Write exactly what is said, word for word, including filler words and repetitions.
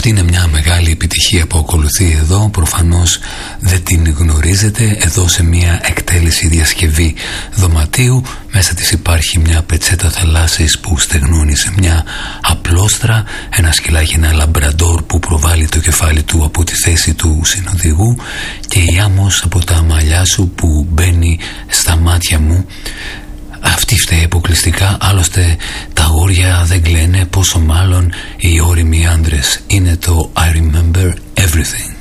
Αυτή είναι μια μεγάλη επιτυχία που ακολουθεί εδώ. Προφανώς δεν την γνωρίζετε. Εδώ σε μια εκτέλεση διασκευή δωματίου, μέσα της υπάρχει μια πετσέτα θαλάσσης που στεγνώνει σε μια απλόστρα, ένα σκυλάκι, ένα λαμπραντόρ που προβάλλει το κεφάλι του από τη θέση του συνοδηγού, και η άμμος από τα μαλλιά σου που μπαίνει στα μάτια μου. Αυτή φταίει αποκλειστικά, άλλωστε τα αγόρια δεν κλαίνε, πόσο μάλλον οι όριμοι άντρες. Είναι το I Remember Everything.